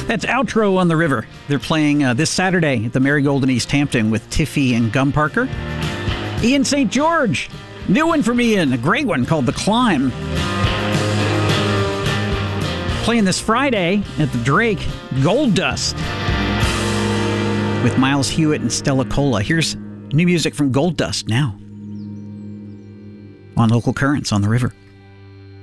That's Outro on the River. They're playing this Saturday at the Marigold in East Hampton with Tiffy and Gum Parker. Ian St. George. New one from Ian. A great one called The Climb. Playing this Friday at the Drake, Gold Dust. With Miles Hewitt and Stella Cola. Here's new music from Gold Dust now. On Local Currents on the River.